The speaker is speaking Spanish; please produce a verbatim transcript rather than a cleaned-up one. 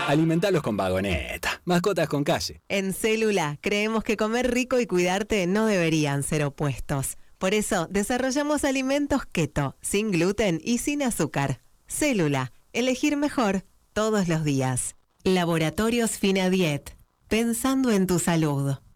Alimentalos con Vagoneta. Mascotas con calle. En Célula creemos que comer rico y cuidarte no deberían ser opuestos. Por eso desarrollamos alimentos keto, sin gluten y sin azúcar. Célula, elegir mejor todos los días. Laboratorios Finadiet, pensando en tu salud.